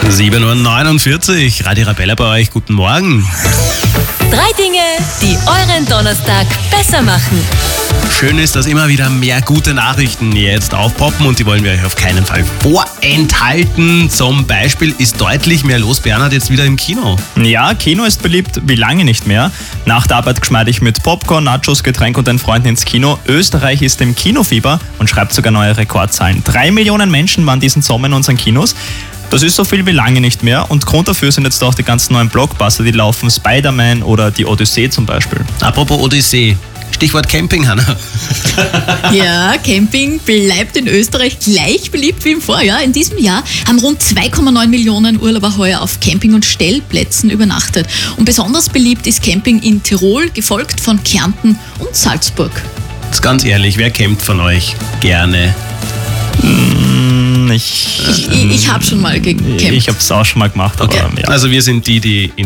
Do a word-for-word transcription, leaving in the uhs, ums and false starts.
sieben Uhr neunundvierzig, Radio Arabella bei euch, guten Morgen. Drei Dinge, die euren Donnerstag besser machen. Schön ist, dass immer wieder mehr gute Nachrichten jetzt aufpoppen und die wollen wir euch auf keinen Fall vorenthalten. Zum Beispiel ist deutlich mehr los, Bernhard, jetzt wieder im Kino. Ja, Kino ist beliebt wie lange nicht mehr. Nach der Arbeit geschmeidig mit Popcorn, Nachos, Getränk und den Freunden ins Kino. Österreich ist im Kinofieber und schreibt sogar neue Rekordzahlen. Drei Millionen Menschen waren diesen Sommer in unseren Kinos. Das ist so viel wie lange nicht mehr und Grund dafür sind jetzt auch die ganzen neuen Blockbuster, die laufen, Spider-Man oder die Odyssee zum Beispiel. Apropos Odyssee, Stichwort Camping, Hanna. Ja, Camping bleibt in Österreich gleich beliebt wie im Vorjahr. In diesem Jahr haben rund zwei Komma neun Millionen Urlauber heuer auf Camping- und Stellplätzen übernachtet. Und besonders beliebt ist Camping in Tirol, gefolgt von Kärnten und Salzburg. Jetzt ganz ehrlich, wer campt von euch gerne? Hm, ich Ich, ich, ich habe schon mal gecampt. ich habe es auch schon mal gemacht, aber Okay. ja. Also wir sind die, die in